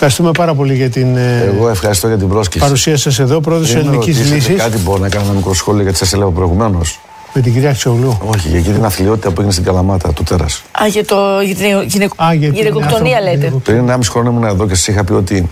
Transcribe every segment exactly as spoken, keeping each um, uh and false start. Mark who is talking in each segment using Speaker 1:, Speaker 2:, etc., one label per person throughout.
Speaker 1: Ευχαριστούμε πάρα πολύ για την
Speaker 2: Εγώ ευχαριστώ για την πρόσκληση.
Speaker 1: παρουσία σας εδώ, πρόεδρος Ελληνικής Λύσης.
Speaker 2: Κάτι μπορώ να κάνω ένα μικρό σχόλιο γιατί σας έλεγα προηγουμένως.
Speaker 1: Με την κυρία Αξιογλου.
Speaker 2: Όχι, για εκείνη την αθλειότητα που έγινε στην Καλαμάτα, το τέρας.
Speaker 3: Α, για, το, για την γυναικο... γυναικοκτονία λέτε.
Speaker 2: Πριν ενάμιση χρόνο ήμουν εδώ και σας είχα πει ότι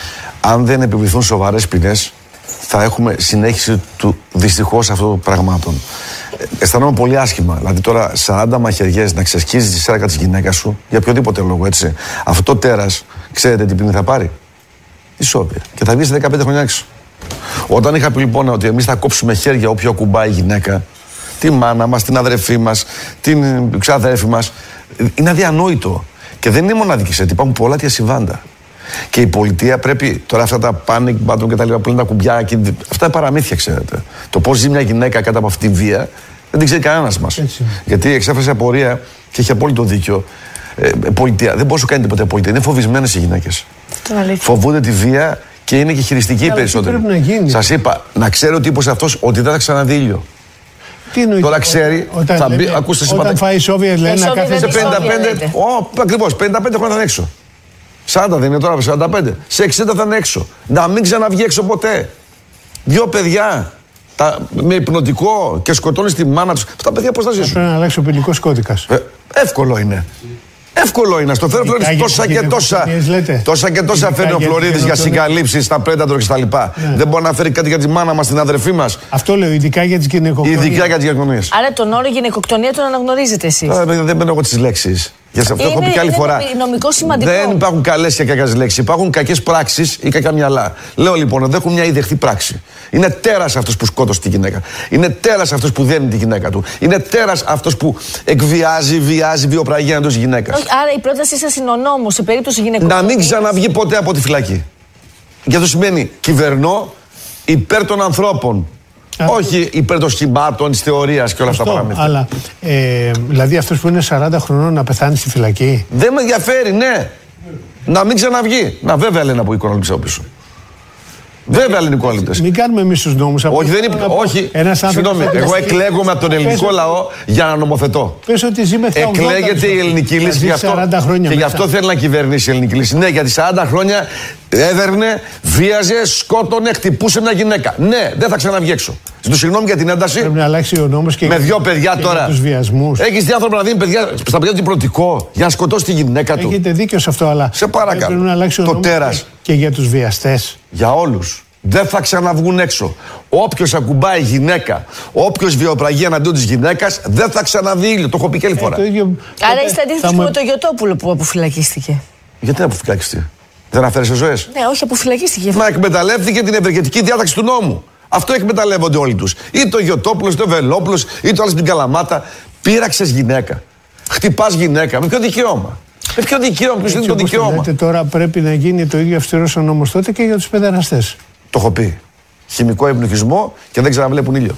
Speaker 2: αν δεν επιβληθούν σοβαρές ποινές, θα έχουμε συνέχιση του δυστυχώς αυτών των πραγμάτων. Ε, αισθανόμαι πολύ άσχημα. Δηλαδή τώρα σαράντα μαχαιριές να ξεσκίζει τη σάρκα της γυναίκας σου για οποιοδήποτε λόγο, έτσι. Αυτό το τέρας, ξέρετε τι ποινή θα πάρει? Ισόβια. Και θα βγει σε δεκαπέντε χρόνια έξω. Όταν είχα πει λοιπόν ότι εμείς θα κόψουμε χέρια όποιο ακουμπάει η γυναίκα, τη μάνα μας, την αδερφή μας, την ξαδέρφη μας, είναι αδιανόητο. Και δεν είναι μοναδική έτσι, υπάρχουν πολλά τέτοια συμβάντα. Και η πολιτεία πρέπει τώρα αυτά τα panic button και τα λοιπά που λένε τα κουμπιά, και αυτά είναι παραμύθια, ξέρετε. Το πώς ζει μια γυναίκα κάτω από αυτή τη βία δεν την ξέρει κανένας μας. Έτσι. Γιατί εξέφρασε απορία και έχει απόλυτο δίκιο. Ε, πολιτεία. Δεν μπορεί να κάνει τίποτα πολιτεία. Είναι φοβισμένες οι γυναίκες. Φοβούνται τη βία και είναι και χειριστικοί οι περισσότεροι. Σας είπα, να ξέρει ο τύπος αυτός ότι δεν θα ξαναδεί ήλιο.
Speaker 1: Τι εννοεί,
Speaker 2: τώρα ξέρει,
Speaker 1: όταν,
Speaker 2: θα μπει,
Speaker 1: λέτε,
Speaker 2: ακούστε
Speaker 1: όταν
Speaker 2: συμπατά...
Speaker 1: φάει Σόβια, λένε να κάθεται
Speaker 2: σε πενήντα πέντε, oh, ακριβώς, πενήντα πέντε χρόνια θα είναι έξω. σαράντα δεν είναι τώρα, σαράντα πέντε. Σε εξήντα θα είναι έξω. Να μην ξαναβγεί έξω ποτέ. Δύο παιδιά τα, με υπνοτικό και σκοτώνει τη μάνα τους. Αυτά τα παιδιά πώς θα ζήσουν?
Speaker 1: Πρέπει να αλλάξει ο ποινικός κώδικας.
Speaker 2: Ε, εύκολο είναι. Εύκολο είναι. Στο φέρνει ο Φλωρίδης τόσα και τόσα. Τόσα και τόσα φέρνει ο Φλωρίδης για συγκαλύψεις, τα πρέντατρο κτλ. Ναι. Δεν μπορεί να φέρει κάτι για τη μάνα μας, την αδερφή μας.
Speaker 1: Αυτό λέω, ειδικά για τις γυναικοκτονίες.
Speaker 2: Ειδικά για τις γυναικοκτονίες.
Speaker 3: Άρα τον όρο γυναικοκτονία τον αναγνωρίζετε εσείς?
Speaker 2: Δεν μπαίνω εγώ τις λέξεις. Για αυτό έχω πει και άλλη φορά.
Speaker 3: Νομικό σημαντικό.
Speaker 2: Δεν υπάρχουν καλές και κακές λέξεις. Υπάρχουν κακές πράξεις ή κακά μυαλά. Λέω λοιπόν ότι έχουν μια ιδεχτή πράξη. Είναι τέρας αυτός που σκότωσε τη γυναίκα. Είναι τέρας αυτός που δένει τη γυναίκα του. Είναι τέρας αυτός που εκβιάζει, βιάζει, βιοπραγεί εντός της γυναίκας.
Speaker 3: Άρα η πρότασή σας είναι ο νόμος σε περίπτωση γυναικοκτονίας.
Speaker 2: Να μην ξαναβγεί ποτέ από τη φυλακή. Και αυτό σημαίνει κυβερνώ υπέρ των ανθρώπων. Όχι υπέρ των σχημάτων, της θεωρίας και όλα αυτά τα πράγματα.
Speaker 1: Αλλά, ε, δηλαδή αυτός που είναι σαράντα χρονών να πεθάνει στη φυλακή.
Speaker 2: Δεν με ενδιαφέρει, ναι. Να μην ξαναβγεί. Να βέβαια λένε από εικονολήψη πίσω. Βέβαια λένε εικονολήψη.
Speaker 1: Μην κάνουμε εμείς τους νόμους.
Speaker 2: Όχι, δεν είναι. Όχι. Συγγνώμη, εγώ εκλέγομαι από τον ελληνικό λαό για να νομοθετώ.
Speaker 1: Πες ότι ζει μέχρι ογδόντα.
Speaker 2: Εκλέγεται η ελληνική λύση γι' αυτό. Και γι' αυτό θέλει να κυβερνήσει η ελληνική λύση. Ναι, γιατί σαράντα χρόνια έδερνε, βίαζε, σκότωνε, χτυπούσε μια γυναίκα. Ναι, δεν θα ξαναβγεί έξω. Ζητώ συγγνώμη για την ένταση.
Speaker 1: Πρέπει να αλλάξει ο νόμος και
Speaker 2: με δύο παιδιά
Speaker 1: και
Speaker 2: τώρα.
Speaker 1: Τους βιασμούς.
Speaker 2: Έχεις δει άνθρωπο να δίνει παιδιά, στα παιδιά του πρωτικό για να σκοτώσει τη γυναίκα του.
Speaker 1: Έχετε δίκιο σε αυτό, αλλά.
Speaker 2: Σε παρακαλώ.
Speaker 1: Πρέπει να αλλάξει ο
Speaker 2: το
Speaker 1: νόμος
Speaker 2: τέρας.
Speaker 1: Και για τους βιαστές.
Speaker 2: Για όλους. Δεν θα ξαναβγούν έξω. Όποιος ακουμπάει γυναίκα, όποιος βιοπραγεί εναντίον της γυναίκας, δεν θα ξαναδεί ήλιο. Το έχω πει και άλλη φορά.
Speaker 1: Ε, ίδιο...
Speaker 3: Άρα είστε αντίθετος μου... με το Γιωτόπουλο που αποφυλακίστηκε?
Speaker 2: Γιατί αποφυλακίστηκε? Δεν αφαίρεσε ζωές?
Speaker 3: Ναι, όχι, αποφυλακίστηκε.
Speaker 2: Μα εκμεταλλεύτηκε την ευεργετική διάταξη του νόμου. Αυτό εκμεταλλεύονται όλοι τους. Ή το Γιωτόπουλος, είτε ο Βελόπουλος, ή το άλλο στην Καλαμάτα. Πήραξες γυναίκα. Χτυπάς γυναίκα. Με ποιο δικαίωμα? Με ποιο δικαίωμα? Ποιος είναι το δικαίωμα?
Speaker 1: Λέτε, τώρα πρέπει να γίνει το ίδιο αυστηρός ο νόμος τότε και για τους παιδεραστές.
Speaker 2: Το έχω πει. Χημικό ευνοχισμό και δεν ξαναβλέπουν ήλιο.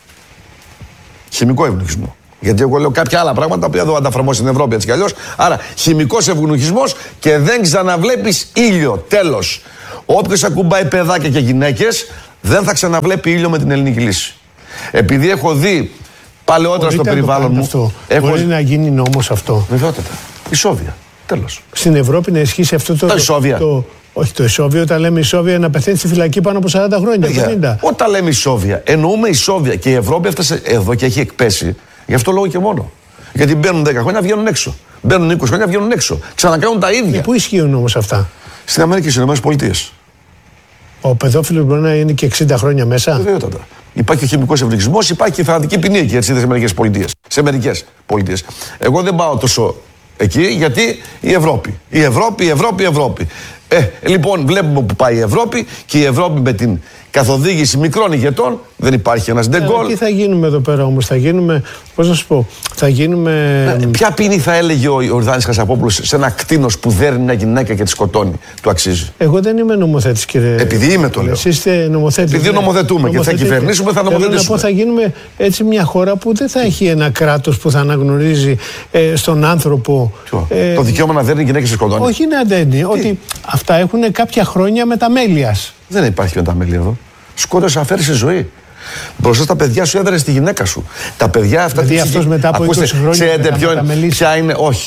Speaker 2: Χημικό ευνοχισμό. Γιατί εγώ λέω κάποια άλλα πράγματα που εδώ ανταφραμώ στην Ευρώπη έτσι κι αλλιώς. Άρα, χημικός ευνοχισμός και δεν ξαναβλέπεις ήλιο. Τέλος. Όποιος ακουμπάει παιδάκια και γυναίκες δεν θα ξαναβλέπει ήλιο με την ελληνική λύση. Επειδή έχω δει παλαιότερα στο περιβάλλον μου.
Speaker 1: Αυτό.
Speaker 2: Έχω...
Speaker 1: Μπορεί να γίνει νόμος αυτό?
Speaker 2: Βεβαιότητα. Ισόβια. Τέλος.
Speaker 1: Στην Ευρώπη να ισχύσει αυτό το.
Speaker 2: Τα ισόβια.
Speaker 1: Το... Όχι το ισόβιο, όταν λέμε ισόβια να πεθαίνει στη φυλακή πάνω από σαράντα χρόνια. πενήντα.
Speaker 2: Όταν λέμε ισόβια, εννοούμε ισόβια. Και η Ευρώπη έφτασε εδώ και έχει εκπέσει. Γι' αυτό λόγο και μόνο. Γιατί μπαίνουν δέκα χρόνια, βγαίνουν έξω. Μπαίνουν είκοσι χρόνια, βγαίνουν έξω. Ξανακάνουν τα ίδια.
Speaker 1: Και πού ισχύουν όμως αυτά?
Speaker 2: Στην Αμερική, στις Ηνωμένες Πολιτείες.
Speaker 1: Ο παιδόφιλος μπορεί να είναι και εξήντα χρόνια μέσα.
Speaker 2: Βεβαίωτατα. Υπάρχει ο χημικός ευνοχισμός, υπάρχει και η θανατική ποινή εκεί έτσι, στις Αμερικές Πολιτείες. Σε μερικές πολιτείες. Εγώ δεν πάω τόσο εκεί γιατί η Ευρώπη. Η Ευρώπη, η Ευρώπη, η Ευρώπη. Ε, λοιπόν, βλέπουμε που πάει η Ευρώπη και η Ευρώπη με την καθοδήγηση μικρών ηγετών δεν υπάρχει ένας ντεγκόλ.
Speaker 1: Τι θα γίνουμε εδώ πέρα όμως, θα γίνουμε, πώς να σου πω, θα γίνουμε.
Speaker 2: Ε, ποια ποινή θα έλεγε ο Ιορδάνης Χασαπόπουλος σε ένα κτήνος που δέρνει μια γυναίκα και τη σκοτώνει? Του αξίζει?
Speaker 1: Εγώ δεν είμαι νομοθέτης, κύριε.
Speaker 2: Επειδή είμαι το λέω.
Speaker 1: Εσείς είστε νομοθέτης.
Speaker 2: Επειδή νομοθετούμε και θα κυβερνήσουμε, θα νομοθετήσουμε.
Speaker 1: Θέλω να πω, θα γίνουμε έτσι μια χώρα που δεν θα έχει ένα κράτος που θα αναγνωρίζει ε, στον άνθρωπο.
Speaker 2: Ε, το δικαίωμα να δέρνει γυναίκες και σκοτώνει.
Speaker 1: Όχι να δέρνει, ότι αυτά έχουν κάποια χρόνια μεταμέλειας.
Speaker 2: Δεν υπάρχει μεταμέλεια εδώ. Σκότωσε, αφαίρεσε ζωή. Μπροστά στα παιδιά σου έδερε τη γυναίκα σου. Τα παιδιά αυτά.
Speaker 1: Δηλαδή αυτός μετά από είκοσι χρόνια.
Speaker 2: Ξέρετε ποιο είναι? Ποια είναι? Όχι.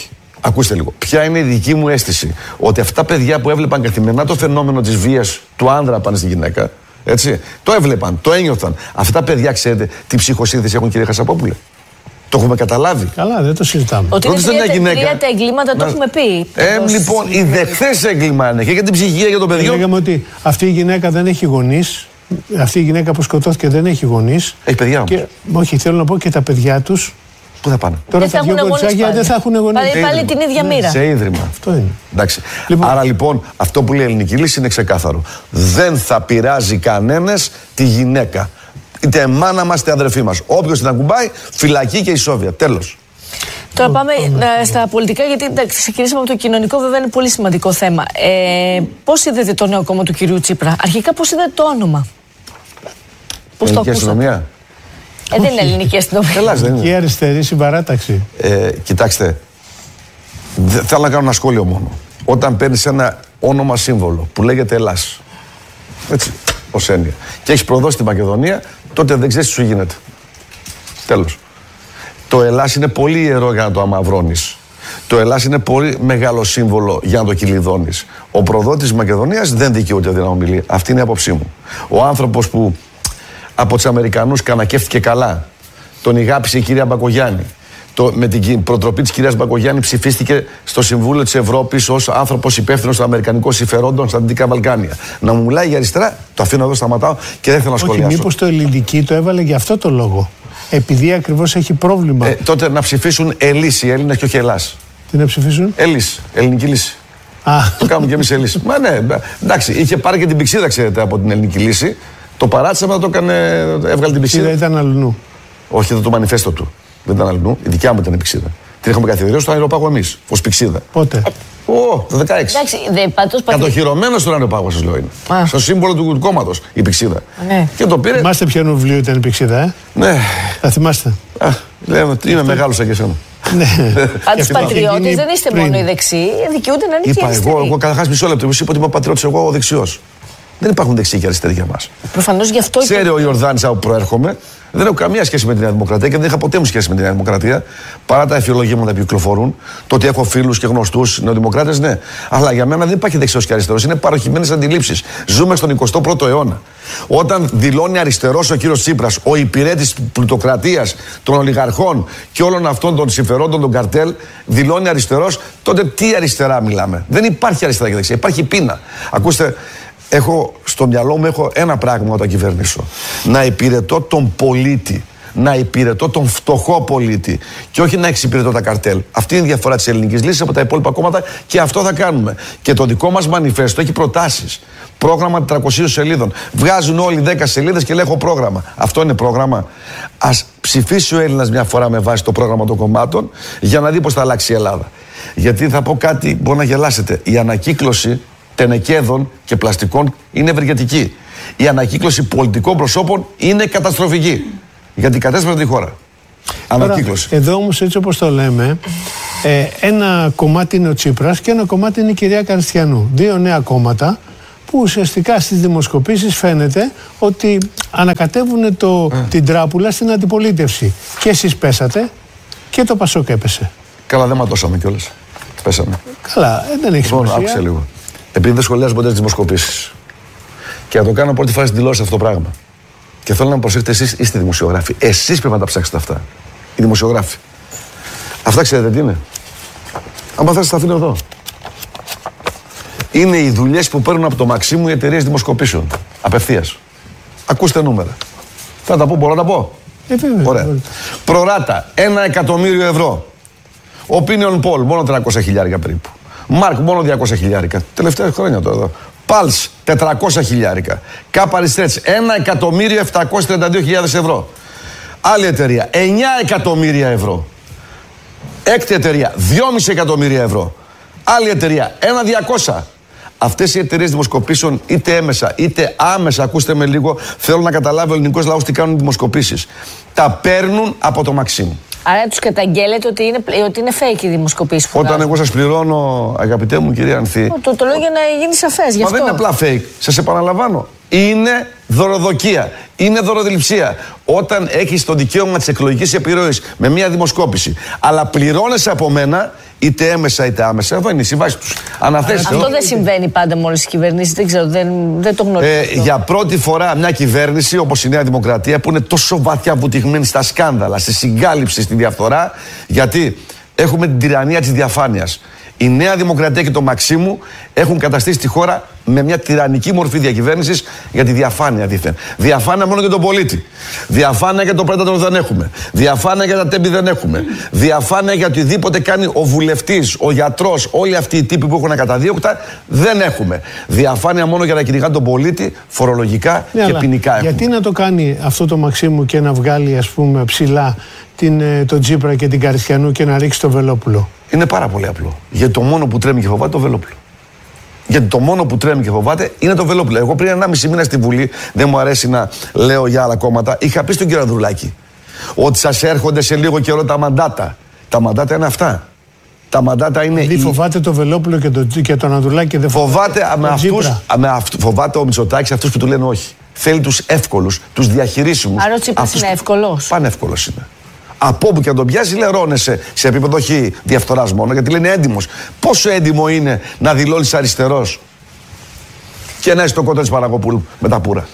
Speaker 2: Ακούστε λίγο. Ποια είναι η δική μου αίσθηση? Ότι αυτά τα παιδιά που έβλεπαν καθημερινά το φαινόμενο της βίας του άνδρα πάνω στη γυναίκα, έτσι, το έβλεπαν, το ένιωθαν. Αυτά τα παιδιά, ξέρετε τι ψυχοσύνθεση έχουν, κύριε Χασαπόπουλε? Το έχουμε καταλάβει.
Speaker 1: Καλά, δεν το συζητάμε.
Speaker 3: Ότι είναι τρία τα εγκλήματα, το έχουμε πει.
Speaker 2: Ε, λοιπόν, η δεχθές έγκλημα είναι και για την ψυχική για το παιδί.
Speaker 1: Λέγαμε ότι αυτή η γυναίκα δεν έχει γονείς. Αυτή η γυναίκα που σκοτώθηκε δεν έχει γονείς.
Speaker 2: Έχει παιδιά όμως.
Speaker 1: Και, όχι, θέλω να πω και τα παιδιά τους.
Speaker 2: Πού θα πάνε?
Speaker 1: Τώρα τα δύο κοριτσάκια δεν θα έχουν γονείς.
Speaker 3: Πάλι, πάλι την ίδια μοίρα.
Speaker 2: Σε ίδρυμα.
Speaker 1: Αυτό είναι.
Speaker 2: Εντάξει. Λοιπόν, άρα λοιπόν αυτό που λέει η ελληνική λύση είναι ξεκάθαρο. Δεν θα πειράζει κανένας τη γυναίκα. Είτε μάνα μας είτε αδερφή μας. Όποιος την ακουμπάει, φυλακή και ισόβια. Τέλος.
Speaker 3: Τώρα πάμε ε, στα πολιτικά, γιατί εντάξει, ξεκινήσαμε από το κοινωνικό, βέβαια είναι πολύ σημαντικό θέμα. Ε, πώς είδατε το νέο κόμμα του κυρίου Τσίπρα? Αρχικά πώς είδατε το όνομα? Πώς το ακούσατε?
Speaker 2: Αστυνομία.
Speaker 3: Ε, δεν είναι ελληνική αστυνομία.
Speaker 2: Ελλάς, δεν είναι.
Speaker 1: Και η αριστερή συμπαράταξη.
Speaker 2: Ε, κοιτάξτε, δε, θέλω να κάνω ένα σχόλιο μόνο. Όταν παίρνεις ένα όνομα σύμβολο που λέγεται Ελλάς, έτσι, ως έννοια, και έχεις προδώσει τη Μακεδονία, τότε δεν ξέρεις τι σου γίνεται. Τέλος. Το Ελλάς είναι πολύ ιερό για να το αμαυρώνεις. Το Ελλάς είναι πολύ μεγάλο σύμβολο για να το κυλιδώνεις. Ο προδότης της Μακεδονίας δεν δικαιούται να ομιλεί. Αυτή είναι η άποψή μου. Ο άνθρωπος που από τους Αμερικανούς κανακεύτηκε καλά, τον ηγάπησε η κυρία Μπακογιάννη. Το, με την προτροπή της κυρίας Μπακογιάννη ψηφίστηκε στο Συμβούλιο της Ευρώπης ως άνθρωπος υπεύθυνος των Αμερικανικών συμφερόντων στα Δυτικά Βαλκάνια. Να μου μιλάει για αριστερά, το αφήνω εδώ, σταματάω και δεν θέλω να σχολιάσω.
Speaker 1: Όχι, μήπως το ελληνική το έβαλε για αυτό το λόγο? Επειδή ακριβώς έχει πρόβλημα.
Speaker 2: Ε, τότε να ψηφίσουν Ελλάς οι Έλληνες και όχι Ελλάς.
Speaker 1: Τι να ψηφίσουν?
Speaker 2: Ελλής, ελληνική λύση.
Speaker 1: Α.
Speaker 2: Το κάνουμε κι εμείς Ελλής. Μα ναι, εντάξει, είχε πάρει και την πηξίδα, ξέρετε, από την ελληνική λύση. Το παράτησε, μετά το έκανε, έβγαλε την πηξίδα.
Speaker 1: Ήταν αλλού.
Speaker 2: Όχι, ήταν το μανιφέστο του. Δεν ήταν αλλού. Η δικιά μου ήταν η πηξίδα. Την έχουμε καθιερώσει στον Αεροπάγο εμείς, ως πηξίδα.
Speaker 1: Πότε?
Speaker 2: Ω, το δεκαέξι.
Speaker 3: Εντάξει, δεν πάντως.
Speaker 2: Κατοχυρωμένο στον Αεροπάγο, σας λέω είναι.
Speaker 3: Α.
Speaker 2: Στο σύμβολο του κόμματος, η πηξίδα.
Speaker 3: Ναι.
Speaker 2: Και το πήρε.
Speaker 1: Θυμάστε ποιο βιβλίο ήταν η πηξίδα, ε?
Speaker 2: Ναι.
Speaker 1: Θα θυμάστε.
Speaker 2: Α, λέμε, είμαι μεγάλος σαν και εσένα.
Speaker 1: Ναι.
Speaker 3: Πάντως πατριώτες δεν είστε μόνο οι δεξιοί, δικαιούνται να είναι και οι
Speaker 2: Είπα
Speaker 3: αριστεροί.
Speaker 2: εγώ, εγώ καταρχάς μισό λεπτό. Είπα ότι είμαι πατριώτης, εγώ ο δεξιός. Δεν υπάρχουν δεξιοί και αριστεροί για μας.
Speaker 3: Προφανώς γι' αυτό.
Speaker 2: Ξέρει ο Ιορδάνης από που προέρχομαι. Δεν έχω καμία σχέση με τη Νέα Δημοκρατία και δεν είχα ποτέ μου σχέση με τη Νέα Δημοκρατία. Παρά τα εφιολογήματα που κυκλοφορούν, το ότι έχω φίλους και γνωστούς νεοδημοκράτες, ναι. Αλλά για μένα δεν υπάρχει δεξιός και αριστερός. Είναι παροχημένες αντιλήψεις. Ζούμε στον εικοστό πρώτο αιώνα. Όταν δηλώνει αριστερός ο κύριος Τσίπρας, ο υπηρέτης πλουτοκρατίας, των ολιγαρχών και όλων αυτών των συμφερόντων των καρτέλ, δηλώνει αριστερός, τότε τι αριστερά μιλάμε? Δεν υπάρχει αριστερά και δεξιά. Υπάρχει πείνα. Ακούστε. Έχω στο μυαλό μου έχω ένα πράγμα όταν κυβερνήσω. Να υπηρετώ τον πολίτη. Να υπηρετώ τον φτωχό πολίτη. Και όχι να εξυπηρετώ τα καρτέλ. Αυτή είναι η διαφορά της ελληνικής λύσης από τα υπόλοιπα κόμματα και αυτό θα κάνουμε. Και το δικό μας μανιφέστο έχει προτάσεις. Πρόγραμμα τετρακοσίων σελίδων. Βγάζουν όλοι δέκα σελίδες και λέει έχω πρόγραμμα. Αυτό είναι πρόγραμμα. Ας ψηφίσει ο Έλληνας μια φορά με βάση το πρόγραμμα των κομμάτων για να δει πώς θα αλλάξει η Ελλάδα. Γιατί θα πω κάτι, μπορεί να γελάσετε. Η ανακύκλωση τενεκέδων και πλαστικών είναι ευεργετική. Η ανακύκλωση πολιτικών προσώπων είναι καταστροφική. Γιατί κατέστρεψε τη χώρα. Ανακύκλωση.
Speaker 1: Τώρα, εδώ όμως, έτσι όπως το λέμε, ε, ένα κομμάτι είναι ο Τσίπρας και ένα κομμάτι είναι η κυρία Καριστιανού. Δύο νέα κόμματα που ουσιαστικά στις δημοσκοπήσεις φαίνεται ότι ανακατεύουν το, ε. την τράπουλα στην αντιπολίτευση. Και εσείς πέσατε και το Πασόκ έπεσε.
Speaker 2: Καλά, δεν ματώσαμε κιόλας. Πέσαμε.
Speaker 1: Καλά, ε, δεν έχει
Speaker 2: λοιπόν,
Speaker 1: σημασία.
Speaker 2: Άκουσε λίγο. Επειδή δεν σχολιάζω ποτέ τις δημοσκοπήσεις. Και να το κάνω πρώτη φορά στην τηλεόραση αυτό το πράγμα. Και θέλω να προσέχετε, εσείς είστε δημοσιογράφοι. Εσείς πρέπει να τα ψάξετε αυτά. Οι δημοσιογράφοι. Αυτά ξέρετε τι είναι? Αν θέλετε, τα αφήνω εδώ. Είναι οι δουλειές που παίρνουν από το Μαξίμου οι εταιρείες δημοσκοπήσεων. Απευθείας. Ακούστε νούμερα. Θα τα πω, μπορώ να τα πω.
Speaker 1: Ε, βέβαια,
Speaker 2: ωραία. Προράτα, ένα εκατομμύριο ευρώ. Opinion Poll, μόνο τριακόσια χιλιάρικα περίπου. Μάρκ, μόνο διακόσια χιλιάρικα. Τελευταία χρόνια τώρα εδώ. Πάλς, τετρακόσια χιλιάρικα. Κάπα Ριστρέτς, ένα εκατομμύριο επτακόσιες τριάντα δύο χιλιάδες ευρώ. Άλλη εταιρεία, εννιά εκατομμύρια ευρώ. Έκτη εταιρεία, δυόμισι εκατομμύρια ευρώ. Άλλη εταιρεία, ένα διακόσια. Αυτές οι εταιρείες δημοσκοπήσεων, είτε έμεσα είτε άμεσα, ακούστε με λίγο, θέλω να καταλάβει ο ελληνικός λαός τι κάνουν δημοσκοπήσεις. Τα παίρνουν από το Μαξίμου.
Speaker 3: Άρα τους καταγγέλλετε ότι είναι, ότι είναι fake οι δημοσκοπήσεις.
Speaker 2: Όταν εγώ σας πληρώνω, αγαπητέ μου κυρία Ανθή.
Speaker 3: Το, το λέω για να γίνει σαφές.
Speaker 2: Μα δεν είναι απλά fake. Σας επαναλαμβάνω. Είναι δωροδοκία. Είναι δωροδιληψία. Όταν έχεις το δικαίωμα της εκλογικής επιρροής με μια δημοσκόπηση, αλλά πληρώνεσαι από μένα, είτε έμεσα είτε άμεσα. Εδώ είναι η συμβάση τους. Αναθέστε.
Speaker 3: Αυτό δεν συμβαίνει πάντα με όλες τις κυβερνήσεις. Δεν ξέρω, δεν, δεν το γνωρίζω.
Speaker 2: Ε, για πρώτη φορά μια κυβέρνηση όπως η Νέα Δημοκρατία που είναι τόσο βαθιά βουτυγμένη στα σκάνδαλα, στη συγκάλυψη, στη διαφθορά, γιατί έχουμε την τυραννία της διαφάνειας. Η Νέα Δημοκρατία και το Μαξίμου έχουν καταστήσει τη χώρα με μια τυραννική μορφή διακυβέρνησης για τη διαφάνεια δήθεν. Διαφάνεια μόνο για τον πολίτη. Διαφάνεια για το πρέτατο δεν έχουμε. Διαφάνεια για τα τέμπη δεν έχουμε. Διαφάνεια για οτιδήποτε κάνει ο βουλευτής, ο γιατρός, όλοι αυτοί οι τύποι που έχουν ακαταδίωκτα δεν έχουμε. Διαφάνεια μόνο για να κυνηγά τον πολίτη, φορολογικά
Speaker 1: ναι,
Speaker 2: και ποινικά έχουμε.
Speaker 1: Γιατί να το κάνει αυτό το Μαξίμου και να βγάλει, ας πούμε, ψηλά την, τον Τσίπρα και την Καριστιανού και να ρίξει το Βελόπουλο?
Speaker 2: Είναι πάρα πολύ απλό. Γιατί το μόνο που τρέμει και φοβάται το Βελόπουλο. Γιατί το μόνο που τρέμει και φοβάται είναι το Βελόπουλο. Εγώ πριν ενάμιση μήνα στη Βουλή, δεν μου αρέσει να λέω για άλλα κόμματα, είχα πει στον κύριο Ανδρουλάκη ότι σας έρχονται σε λίγο καιρό τα μαντάτα. Τα μαντάτα είναι αυτά. Τα μαντάτα είναι.
Speaker 1: Δηλαδή φοβάται το Βελόπουλο και τον, και τον Ανδρουλάκη και δεν
Speaker 2: φοβάται.
Speaker 1: Φοβάται,
Speaker 2: με αυτούς, με αυτού, φοβάται ο Μητσοτάκης αυτούς που του λένε όχι. Θέλει τους εύκολους, τους διαχειρίσιμους.
Speaker 3: Άρα ο Τσίπρας είναι εύκολος.
Speaker 2: Πανεύκολος είναι. Από όπου και να τον πιάσει, λερώνεσαι σε επίπεδο όχι διαφθοράς μόνο, γιατί λένε έντιμος. Πόσο έντιμο είναι να δηλώνεις αριστερός και να είσαι στο κότο της Παναγοπούλου με τα πουρα.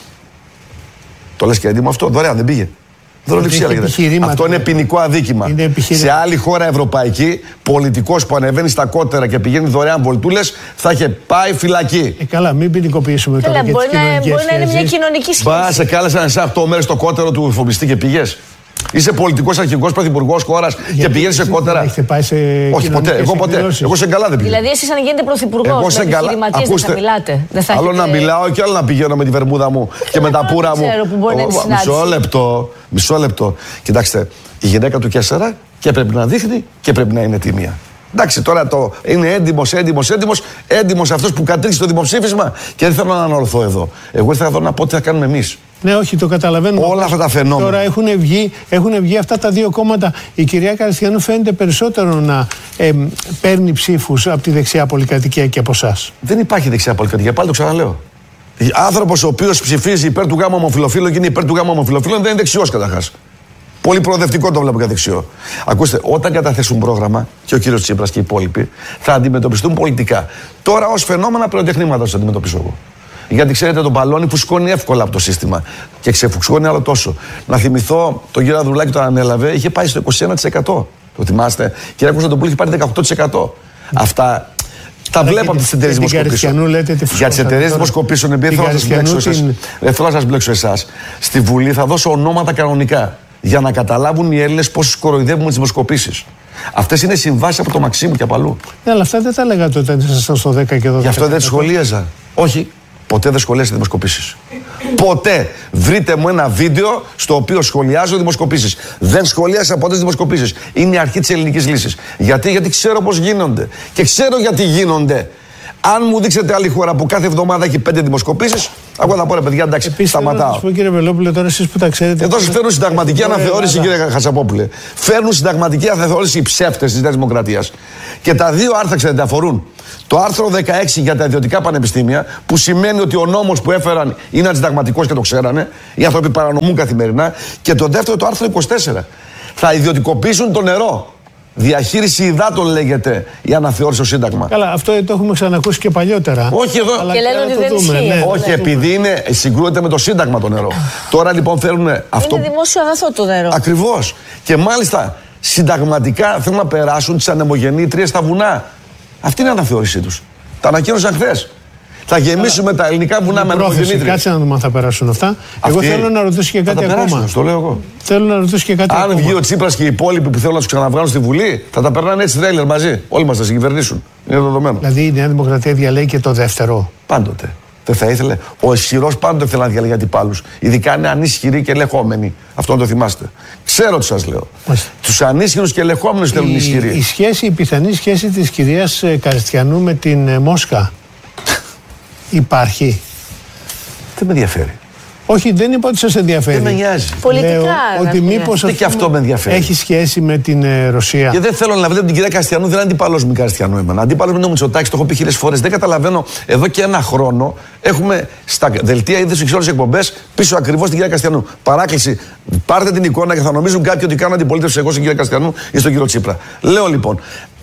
Speaker 2: Το λες και έντιμο αυτό, δωρεάν δεν πήγε. Δωροληψία λέγεται. Αυτό είναι ποινικό αδίκημα.
Speaker 1: Είναι
Speaker 2: σε άλλη χώρα ευρωπαϊκή, πολιτικός που ανεβαίνει στα κότερα και πηγαίνει δωρεάν βολτούλες, θα είχε πάει φυλακή.
Speaker 1: Ε, καλά, μην ποινικοποιήσουμε τώρα.
Speaker 3: Μπορεί, να, μπορεί να είναι μια κοινωνική σχέση.
Speaker 2: Μπα, σε κάλεσαν εσά αυτό μέρες στο κότερο του φοβιστή και πήγες. Είσαι πολιτικός αρχηγός, πρωθυπουργός χώρας και πηγαίνεις σε κότερα.
Speaker 1: Έχετε πάει σε
Speaker 2: όχι ποτέ. Εγώ ποτέ. Εγώ σε καλά δεν πήγα.
Speaker 3: Δηλαδή, εσείς αν γίνετε πρωθυπουργός, με επιχειρηματίες δεν θα μιλάτε. Δεν θα
Speaker 2: άλλο
Speaker 3: έχετε...
Speaker 2: να μιλάω και άλλο να πηγαίνω με τη βερμούδα μου και με τα πουρα μου.
Speaker 3: Ξέρω που μπορεί να είναι
Speaker 2: μισό λεπτό. Μισό λεπτό. Κοιτάξτε, η γυναίκα του Κέσσερα και πρέπει να δείχνει και πρέπει να είναι τίμια. Εντάξει, τώρα το είναι έντιμος, έντιμος, έντιμος, έντιμος αυτός που κατήργησε το δημοψήφισμα και δεν θέλω να αναλωθώ εδώ. Εγώ ήθελα εδώ να πω τι θα κάνουμε εμείς.
Speaker 1: Ναι, όχι, το καταλαβαίνουμε.
Speaker 2: Όλα αυτά τα φαινόμενα.
Speaker 1: Τώρα έχουν βγει, έχουν βγει αυτά τα δύο κόμματα. Η κυρία Καριστιανού φαίνεται περισσότερο να ε, παίρνει ψήφους από τη δεξιά πολυκατοικία και από εσάς.
Speaker 2: Δεν υπάρχει δεξιά πολυκατοικία, πάλι το ξαναλέω. Άνθρωπος ο οποίος ψηφίζει υπέρ του γάμου ομοφυλοφίλων και είναι υπέρ του γάμου ομοφυλοφίλων δεν είναι δεξιός καταρχάς. Πολύ προοδευτικό το βλέπω για δεξιό. Ακούστε, όταν καταθέσουν πρόγραμμα και ο κύριος Τσίπρας και οι υπόλοιποι θα αντιμετωπιστούν πολιτικά. Τώρα ως φαινόμενα πυροτεχνήματα θα αντιμετωπίσω εγώ. Γιατί ξέρετε, τον μπαλόνι φουσκώνει εύκολα από το σύστημα και ξεφουσκώνει άλλο τόσο. Να θυμηθώ, τον κύριο Ανδρουλάκη όταν ανέλαβε είχε πάει στο είκοσι ένα τοις εκατό. Το θυμάστε. Κύριε Κωνσταντοπούλου είχε πάρει δεκαοκτώ τοις εκατό. Αυτά τα βλέπω από τις εταιρείες δημοσκοπήσεων. Για τις εταιρείες δημοσκοπήσεων, επειδή θέλω να σας μπλέξω εσάς. Δεν θέλω να σας μπλέξω εσάς. Στη Βουλή θα δώσω ονόματα κανονικά για να καταλάβουν οι Έλληνες πόσους κοροϊδεύουμε τις δημοσκοπήσεις. Αυτές είναι συμβάσεις από το Μαξίμου και από αλλού.
Speaker 1: Ναι, αλλά αυτά δεν τα λέγατε όταν ήσασταν στο δέκα και δώδεκα.
Speaker 2: Γι' αυτό δεν τις σχολίαζα. Όχι. Ποτέ δεν σχολιάζω δημοσκοπήσεις. Ποτέ. Βρείτε μου ένα βίντεο στο οποίο σχολιάζω δημοσκοπήσεις. Δεν σχολιάσα ποτέ δημοσκοπήσεις. Είναι η αρχή της ελληνικής λύσης. Γιατί, γιατί ξέρω πώς γίνονται. Και ξέρω γιατί γίνονται. Αν μου δείξετε άλλη χώρα που κάθε εβδομάδα έχει πέντε δημοσκοπήσεις, εγώ θα πω ρε παιδιά, εντάξει,
Speaker 1: επίσης,
Speaker 2: σταματάω.
Speaker 1: Θα σας πω, κύριε Βελόπουλε, τώρα εσείς που τα ξέρετε.
Speaker 2: Εδώ σας φέρνουν συνταγματική αναθεώρηση, κύριε Χασαπόπουλε. Φέρνουν συνταγματική αναθεώρηση οι ψεύτες της Νέας Δημοκρατίας. Και τα δύο άρθρα ξέρετε αφορούν. Το άρθρο δεκαέξι για τα ιδιωτικά πανεπιστήμια, που σημαίνει ότι ο νόμος που έφεραν είναι αντισυνταγματικός και το ξέρανε. Οι άνθρωποι παρανομούν καθημερινά. Και το δεύτερο, το άρθρο είκοσι τέσσερα. Θα ιδιωτικοποιήσουν το νερό. Διαχείριση υδάτων λέγεται η αναθεώρηση στο Σύνταγμα.
Speaker 1: Καλά, αυτό το έχουμε ξανακούσει και παλιότερα.
Speaker 2: Όχι εδώ.
Speaker 1: Αλλά
Speaker 3: και λένε ότι δεν ισχύει.
Speaker 1: Ναι,
Speaker 2: όχι, επειδή είναι, συγκρούεται με το Σύνταγμα το νερό. Τώρα λοιπόν φέρουν αυτό.
Speaker 3: Είναι δημόσιο αγαθό το νερό.
Speaker 2: Ακριβώς. Και μάλιστα συνταγματικά θέλουν να περάσουν τις ανεμογεννήτριες στα βουνά. Αυτή είναι η αναθεώρησή τους. Τα ανακοίνωσαν χθες. Θα γεμίσουμε τα ελληνικά βουνά με ανεμογεννήτριες.
Speaker 1: Κάτσε να δούμε αν θα περάσουν αυτά.
Speaker 2: Αυτή...
Speaker 1: Εγώ θέλω να ρωτήσω και κάτι ακόμα.
Speaker 2: Το λέω εγώ.
Speaker 1: Θέλω να ρωτήσω και κάτι
Speaker 2: αν
Speaker 1: ακόμα.
Speaker 2: Αν βγει ο Τσίπρας και οι υπόλοιποι που θέλουν να τους ξαναβγάλουν στη Βουλή, θα τα περνάνε έτσι τρέιλερ μαζί. Όλοι μας θα συγκυβερνήσουν. Είναι δεδομένο.
Speaker 1: Δηλαδή η Νέα Δημοκρατία διαλέγει και το δεύτερο.
Speaker 2: Πάντοτε. Δεν θα ήθελε. Ο ισχυρός πάντοτε θέλει να διαλέγει αντιπάλους. Ειδικά είναι ανίσχυροι και ελεγχόμενοι. Αυτό να το θυμάστε. Ξέρω τι σας λέω. Τους ανίσχυρους και ελεγχόμενους θέλουν ισχυροί.
Speaker 1: Η σχέση, η πιθανή σχέση της κυρίας Καριστιανού με την ε, Μόσχα υπάρχει.
Speaker 2: Δεν με ενδιαφέρει.
Speaker 1: Όχι, δεν είπα ότι σας ενδιαφέρει.
Speaker 2: Δεν με νοιάζει.
Speaker 3: Πολιτικά.
Speaker 1: Λέω ότι μήπως
Speaker 2: και αυτό με ενδιαφέρει.
Speaker 1: Έχει σχέση με την ε, Ρωσία.
Speaker 2: Και δεν θέλω να βλέπω την κυρία Καριστιανού, δεν είναι αντίπαλος με Καριστιανού εμένα. Αντίπαλος με τον Μητσοτάκη, το έχω πει χίλιες φορές. Δεν καταλαβαίνω. Εδώ και ένα χρόνο έχουμε στα δελτία είδες σε όλες τις εκπομπές πίσω ακριβώς την κυρία Καριστιανού. Παράκληση. Πάρτε την εικόνα και θα νομίζουν κάποιοι ότι κάνω αντιπολίτευση εγώ στην κυρία Καριστιανού ή στον κύριο Τσίπρα. Λέω λοιπόν,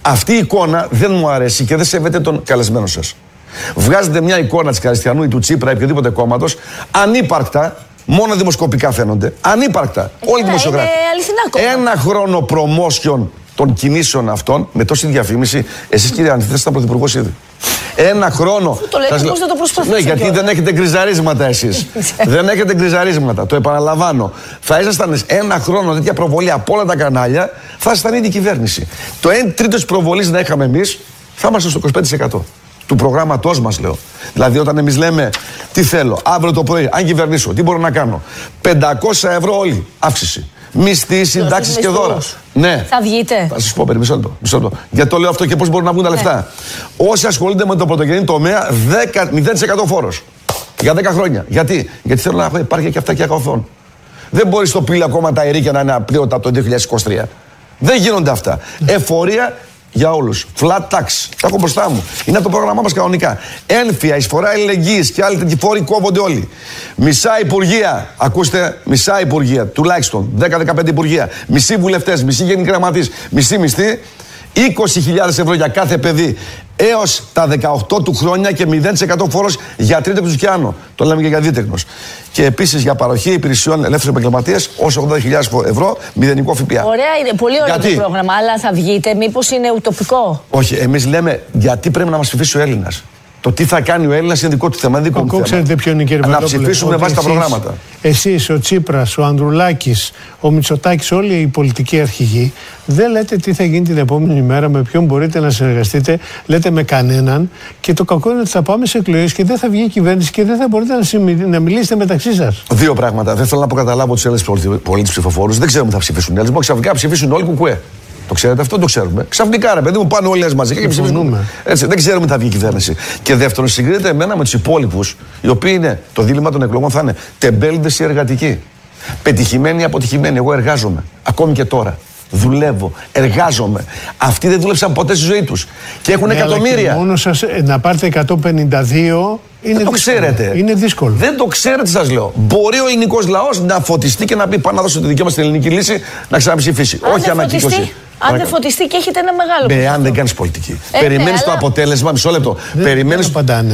Speaker 2: Αυτή η εικόνα δεν μου αρέσει και δεν σέβεται τον καλεσμένο σας. Βγάζετε μια εικόνα της Καριστιανού ή του Τσίπρα ή οποιοδήποτε κόμματος, ανύπαρκτα, μόνο δημοσκοπικά φαίνονται. Ανύπαρκτα.
Speaker 3: Ε,
Speaker 2: όλοι οι δημοσιογράφοι. Ένα χρόνο promotion των κινήσεων αυτών, με τόση διαφήμιση, εσείς κύριε Αντίθεση ήταν πρωθυπουργός ήδη. Ένα χρόνο.
Speaker 3: Το λέτε, πώς δεν το προσπαθήσατε.
Speaker 2: Ναι, γιατί κιόλας. Δεν έχετε γκριζαρίσματα εσείς. Δεν έχετε γκριζαρίσματα. Το επαναλαμβάνω. Θα ήσασταν ένα χρόνο τέτοια προβολή από όλα τα κανάλια, θα ήσασταν ήδη κυβέρνηση. Το ένα τρίτο της προβολής να είχαμε εμείς, θα είμαστε στο είκοσι πέντε τοις εκατό. Του προγράμματός μας, λέω. Δηλαδή, όταν εμείς λέμε τι θέλω, αύριο το πρωί, αν κυβερνήσω, τι μπορώ να κάνω. πεντακόσια ευρώ όλοι αύξηση. Μισθοί, συντάξεις και δώρα. Ναι.
Speaker 3: Θα βγείτε.
Speaker 2: Θα σας πω, περί, μισό λεπτό, μισό λεπτό. Γιατί το λέω αυτό και πώς μπορούν να βγουν τα λεφτά. Ναι. Όσοι ασχολούνται με το πρωτογενή τομέα, μηδέν τοις εκατό φόρος. Για δέκα χρόνια. Γιατί, Γιατί θέλω να υπάρχει και αυτά και αγαθών. Δεν μπορεί στο πύλη ακόμα τα αερίκια να είναι απλήρωτα από το δύο χιλιάδες είκοσι τρία. Δεν γίνονται αυτά. Ναι. Εφορία για όλους. Flat tax. Τα έχω μπροστά μου. Είναι από το πρόγραμμά μας κανονικά. Ένφια, εισφορά αλληλεγγύης και άλλοι τέτοιοι φόροι κόβονται όλοι. Μισά υπουργεία. Ακούστε, μισά υπουργεία. Τουλάχιστον δέκα με δεκαπέντε υπουργεία. Μισοί βουλευτές, μισοί γενικοί γραμματείς, μισοί μισθοί. είκοσι χιλιάδες ευρώ για κάθε παιδί έως τα δεκαοκτώ του χρόνια και μηδέν τοις εκατό φόρος για τρίτεχνους και άνω. Το λέμε και για δίτεχνους. Και επίσης για παροχή υπηρεσιών ελεύθερων επαγγελματίες ως ογδόντα χιλιάδες ευρώ μηδενικό ΦΠΑ.
Speaker 3: Ωραία, είναι πολύ ωραίο το πρόγραμμα, αλλά θα βγείτε, μήπως είναι ουτοπικό?
Speaker 2: Όχι, εμείς λέμε γιατί πρέπει να μας ψηφίσει ο Έλληνας. Το τι θα κάνει ο Έλληνας είναι δικό του θέμα, είναι δικό μου θέμα.
Speaker 1: Ξέρετε ποιο είναι, κύριε
Speaker 2: να ψηφίσουμε βάσει τα προγράμματα.
Speaker 1: Εσείς, ο Τσίπρας, ο Ανδρουλάκης, ο Μητσοτάκης, όλοι οι πολιτικοί αρχηγοί, δεν λέτε τι θα γίνει την επόμενη μέρα, με ποιον μπορείτε να συνεργαστείτε, λέτε με κανέναν. Και το κακό είναι ότι θα πάμε σε εκλογές και δεν θα βγει η κυβέρνηση και δεν θα μπορείτε να, συμμι... να μιλήσετε μεταξύ σας. Δύο πράγματα. Δεν θέλω να αποκαταλάβω τους Έλληνες πολίτες ψηφοφόρους. Δεν ξέρουμε τι θα ψηφίσουν οι Έλληνες. Μπορεί ξαφνικά ψηφίσουν όλοι κουκουέ. Το ξέρετε αυτό, το ξέρουμε. Ξαφνικά, ρε παιδί μου, πάνε όλοι μαζί και ψηφίζουμε. Έτσι, δεν ξέρουμε τι θα βγει η κυβέρνηση. Και δεύτερον, συγκρίνεται εμένα με τους υπόλοιπους, οι οποίοι είναι, το δίλημμα των εκλογών θα είναι τεμπέληδες ή εργατικοί. Πετυχημένοι ή αποτυχημένοι. Εγώ εργάζομαι. Ακόμη και τώρα. Δουλεύω, εργάζομαι. Αυτοί δεν δούλεψαν ποτέ στη ζωή τους. Και έχουν ναι, εκατομμύρια. Και μόνο σας να πάρετε εκατόν πενήντα δύο είναι δεν το δύσκολο. Ξέρετε. Είναι δύσκολο. Δεν το ξέρετε, σας λέω. Μπορεί ο ελληνικός λαός να φωτιστεί και να πει: Πάμε να δώσω τη δική μας την ελληνική λύση να ξαναψηφίσει. Αν Όχι ανακύκλωση.
Speaker 3: Αν δεν φωτιστεί και έχετε ένα μεγάλο.
Speaker 2: Ναι, αν δεν κάνεις πολιτική. Ε, Περιμένεις ναι, το αλλά... αποτέλεσμα, μισό λεπτό. Περιμένεις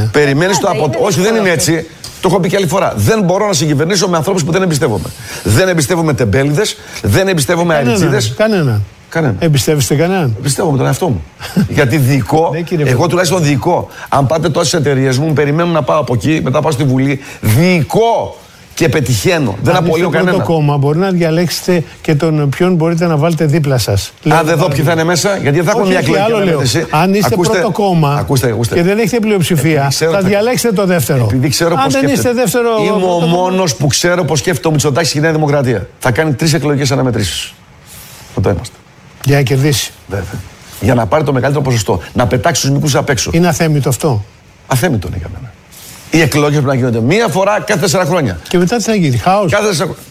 Speaker 2: το αποτέλεσμα. Όχι, δεν είναι έτσι. Το έχω πει και άλλη φορά. Δεν μπορώ να συγκυβερνήσω με ανθρώπους που δεν εμπιστεύομαι. Δεν εμπιστεύομαι τεμπέληδες, δεν εμπιστεύομαι αριτσίδες.
Speaker 1: Κανένα. Κανένα. Εμπιστεύεστε κανέναν?
Speaker 2: Εμπιστεύομαι τον εαυτό μου. Γιατί διοικό, εγώ τουλάχιστον διοικό. Αν πάτε τόσες εταιρείες μου, περιμένουν να πάω από εκεί, μετά πάω στη Βουλή. Διοικό και πετυχαίνω. Δεν απολύω κανένα.
Speaker 1: Αν είστε πρώτο κόμμα, μπορεί να διαλέξετε και τον ποιον μπορείτε να βάλετε δίπλα σας.
Speaker 2: Αν δεν δω ποιοι θα είναι μέσα, γιατί θα έχουν μια εκλογική.
Speaker 1: Αν είστε ακούστε, πρώτο κόμμα ακούστε, ακούστε. και δεν έχετε πλειοψηφία, θα διαλέξετε το δεύτερο.
Speaker 2: Επειδή ξέρω
Speaker 1: Αν δεν είστε δεύτερο.
Speaker 2: Είμαι ο μόνος που ξέρω πώς σκέφτεται ο Μητσοτάκης και η Νέα Δημοκρατία. Θα κάνει τρεις εκλογικές αναμετρήσεις. Αυτό είμαστε.
Speaker 1: Για να κερδίσει.
Speaker 2: Βέβαια. Για να πάρει το μεγαλύτερο ποσοστό. Να πετάξει τους μικρούς απ' έξω.
Speaker 1: Είναι αθέμητο αυτό?
Speaker 2: Αθέμητο είναι για μένα. Οι εκλογές πρέπει να γίνονται μία φορά κάθε τέσσερα χρόνια.
Speaker 1: Και μετά τι θα γίνει, χάος?
Speaker 2: Κάθε τέσσερα χρόνια.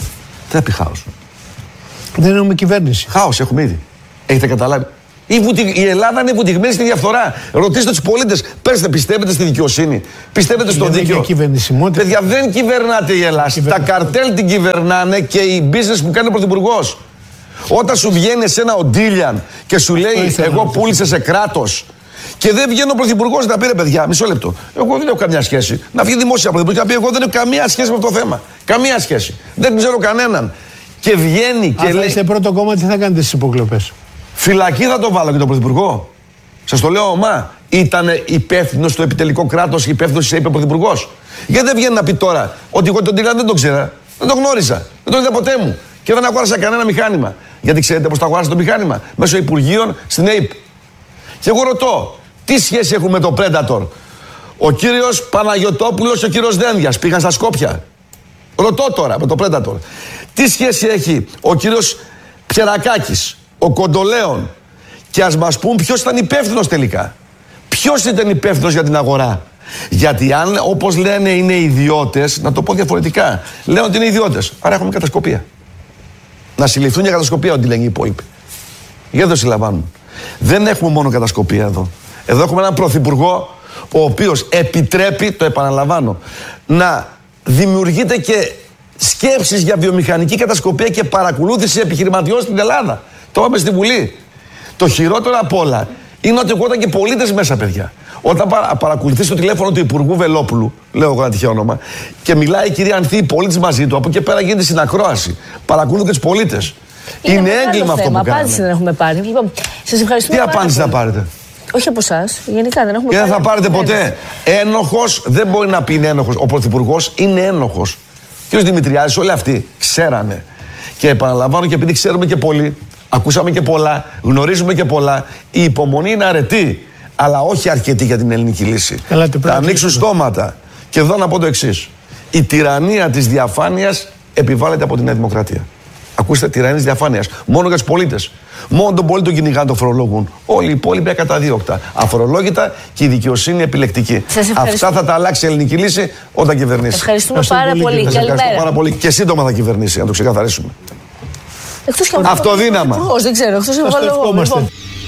Speaker 2: Τι θα πει χάος?
Speaker 1: Δεν έχουμε κυβέρνηση.
Speaker 2: Χάος έχουμε ήδη. Έχετε καταλάβει? Η, βουτι... η Ελλάδα είναι βουτυγμένη στη διαφθορά. Ρωτήστε τους πολίτες, πέστε, πιστεύετε στη δικαιοσύνη? Πιστεύετε στο δίκαιο? Παιδιά, δεν κυβερνάτε η Ελλάδα. Τα καρτέλ την κυβερνάνε και οι business που κάνει ο πρωθυπουργός. Όταν σου βγαίνει εσένα ο Ντίλιαν και σου λέει: Εγώ πούλησα σε κράτος. Και δεν βγαίνει ο πρωθυπουργός να πει: Ρε παιδιά, μισό λεπτό. Εγώ δεν έχω καμιά σχέση. Να βγει δημόσια πρωθυπουργός και να πει: Εγώ δεν έχω καμία σχέση με αυτό το θέμα. Καμία σχέση. Δεν ξέρω κανέναν. Και βγαίνει και
Speaker 1: αν
Speaker 2: λέει.
Speaker 1: Αν είστε πρώτο κόμμα, τι θα κάνετε στις υποκλοπές?
Speaker 2: Φυλακή θα το βάλω και τον πρωθυπουργό. Σας το λέω ομά. Ήταν υπεύθυνο στο επιτελικό κράτος, υπεύθυνο τη ΕΕΠ ο πρωθυπουργός. Γιατί δεν βγαίνει να πει τώρα ότι εγώ τον Τίλαν δεν τον ξέρα. Δεν τον γνώριζα. Δεν τον είδα ποτέ μου. Και δεν αγόρασα κανένα μηχάνημα. Γιατί ξέρετε πώς το αγόρασα το μηχάνημα? Μέσω Υπουργείων στην ΕΕΠ. Και εγώ ρωτώ, τι σχέση έχουμε με το Predator? Ο κύριος Παναγιωτόπουλος και ο κύριος Δένδιας πήγαν στα Σκόπια. Ρωτώ τώρα με το Predator. Τι σχέση έχει ο κύριος Πιερακάκης, ο Κοντολέων? Και ας μας πούν ποιος ήταν υπεύθυνος τελικά. Ποιος ήταν υπεύθυνος για την αγορά? Γιατί αν, όπως λένε, είναι ιδιώτες, να το πω διαφορετικά, λένε ότι είναι ιδιώτες. Άρα έχουμε κατασκοπία. Να συλληφθούν για κατασκοπία, ό,τι λένε οι υπόλοιποι. Γιατί δεν συλλαμβάνουν? Δεν έχουμε μόνο κατασκοπία εδώ. Εδώ έχουμε έναν πρωθυπουργό ο οποίος επιτρέπει, το επαναλαμβάνω, να δημιουργείται και σκέψεις για βιομηχανική κατασκοπία και παρακολούθηση επιχειρηματιών στην Ελλάδα. Το είπαμε στη Βουλή. Το χειρότερο απ' όλα είναι ότι ακούγονταν και πολίτες μέσα, παιδιά. Όταν παρα, παρακολουθείς το τηλέφωνο του Υπουργού Βελόπουλου, λέω εγώ ένα τυχαίο όνομα, και μιλάει η κυρία Ανθή, οι πολίτες μαζί του, από εκεί πέρα γίνεται συνακρόαση. Παρακολουθούν και τους πολίτες. Είναι, είναι έγκλημα αυτό που κάνουμε.
Speaker 3: Απάντηση δεν έχουμε πάρει. Λοιπόν, σας ευχαριστούμε.
Speaker 2: Τι απάντηση θα πάρετε?
Speaker 3: Όχι από εσάς, γενικά δεν έχουμε
Speaker 2: και
Speaker 3: πάρει.
Speaker 2: Και δεν θα πάρετε ποτέ. Ένοχος δεν μπορεί να πει είναι ένοχος. Ο Πρωθυπουργός είναι ένοχος. Και ο Δημητριάδης, όλοι αυτοί ξέρανε. Και επαναλαμβάνω, και επειδή ξέρουμε και πολύ, ακούσαμε και πολλά, γνωρίζουμε και πολλά, η υπομονή είναι αρετή, αλλά όχι αρκετή για την ελληνική λύση. Θα ανοίξουν στόματα. Και εδώ να πω το εξής. Η τυραννία της διαφάνειας επιβάλλεται από τη Νέα Δημοκρατία. Ακούστε, τυραννία της διαφάνειας. Μόνο για τους πολίτες. Μόνο τον πολίτη τον κυνηγάνε, τον φορολογούν. Όλοι οι υπόλοιποι ακαταδίωκτα. Αφορολόγητα και η δικαιοσύνη επιλεκτική. Αυτά θα τα αλλάξει η ελληνική λύση όταν κυβερνήσει.
Speaker 3: Ευχαριστούμε πάρα πολύ. πολύ.
Speaker 2: Ευχαριστώ πάρα πολύ. Και σύντομα θα κυβερνήσει, να το ξεκαθαρίσουμε.
Speaker 3: Εκτός και
Speaker 2: αυτοδύναμα.
Speaker 3: Υπουργός, δεν ξέρω. Εκτός και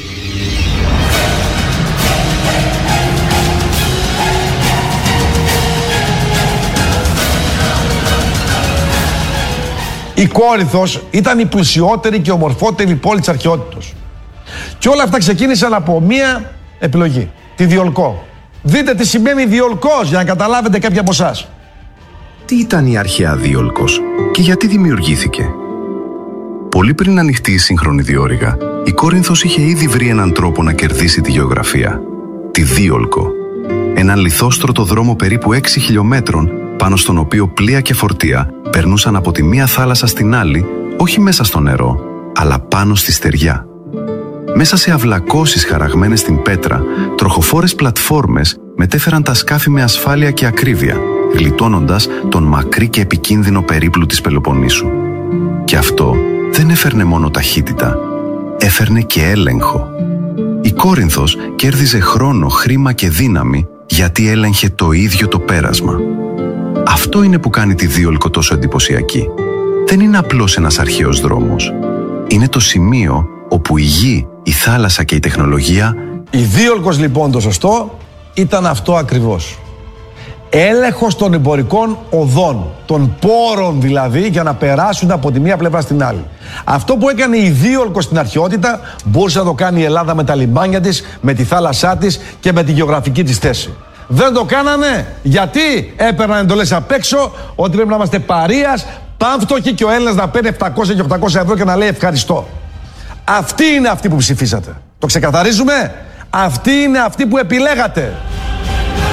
Speaker 4: η Κόρινθος ήταν η πλουσιότερη και ομορφότερη πόλη της αρχαιότητος. Και όλα αυτά ξεκίνησαν από μία επιλογή, τη Διολκό. Δείτε τι σημαίνει Διολκός για να καταλάβετε κάποιοι από εσάς.
Speaker 5: Τι ήταν η αρχαία Διόλκος και γιατί δημιουργήθηκε? Πολύ πριν ανοιχτεί η σύγχρονη διόρυγα, η Κόρινθος είχε ήδη βρει έναν τρόπο να κερδίσει τη γεωγραφία. Τη Διόλκο. Έναν λιθόστρωτο δρόμο περίπου έξι χιλιόμετρων, πάνω στον οποίο πλοία και φορτία περνούσαν από τη μία θάλασσα στην άλλη, όχι μέσα στο νερό, αλλά πάνω στη στεριά. Μέσα σε αυλακώσεις χαραγμένες στην πέτρα, τροχοφόρες πλατφόρμες μετέφεραν τα σκάφη με ασφάλεια και ακρίβεια, γλιτώνοντας τον μακρύ και επικίνδυνο περίπλου της Πελοποννήσου. Και αυτό δεν έφερνε μόνο ταχύτητα, έφερνε και έλεγχο. Η Κόρινθος κέρδιζε χρόνο, χρήμα και δύναμη γιατί έλεγχε το ίδιο το πέρασμα. Αυτό είναι που κάνει τη Διόλκο τόσο εντυπωσιακή. Δεν είναι απλώς ένας αρχαίος δρόμος. Είναι το σημείο όπου η γη, η θάλασσα και η τεχνολογία...
Speaker 4: Η Διόλκος λοιπόν, το σωστό ήταν αυτό ακριβώς. Έλεγχος των εμπορικών οδών, των πόρων δηλαδή, για να περάσουν από τη μία πλευρά στην άλλη. Αυτό που έκανε η Διόλκος στην αρχαιότητα μπορούσε να το κάνει η Ελλάδα με τα λιμάνια της, με τη θάλασσά της και με τη γεωγραφική της θέση. Δεν το κάνανε γιατί έπαιρναν εντολές απ' έξω ότι πρέπει να είμαστε παρείας, πάμφτωχοι και ο Έλληνας να παίρνει επτακόσια και οκτακόσια ευρώ και να λέει ευχαριστώ. Αυτοί είναι αυτοί που ψηφίσατε. Το ξεκαθαρίζουμε? Αυτοί είναι αυτοί που επιλέγατε.